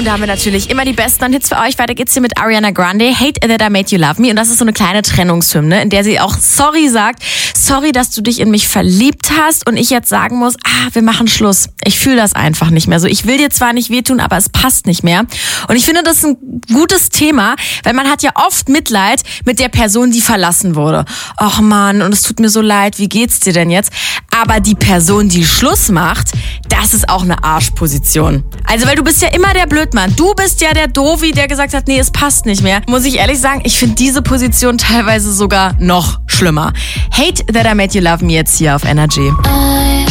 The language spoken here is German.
da haben wir natürlich immer die besten Hits für euch. Weiter geht's hier mit Ariana Grande, Hate That I Made You Love Me. Und das ist so eine kleine Trennungshymne, in der sie auch sorry sagt. Sorry, dass du dich in mich verliebt hast und ich jetzt sagen muss, wir machen Schluss. Ich fühle das einfach nicht mehr so. Ich will dir zwar nicht wehtun, aber es passt nicht mehr. Und ich finde, das ist ein gutes Thema, weil man hat ja oft Mitleid mit der Person, die verlassen wurde. Och Mann, und es tut mir so leid, wie geht's dir denn jetzt? Aber die Person, die Schluss macht, das ist auch eine Arschposition. Also, weil du bist ja immer der Blödmann. Du bist ja der Dovi, der gesagt hat, nee, es passt nicht mehr. Muss ich ehrlich sagen, ich finde diese Position teilweise sogar noch schlimmer. Hate That I Made You Love Me jetzt hier auf Energy.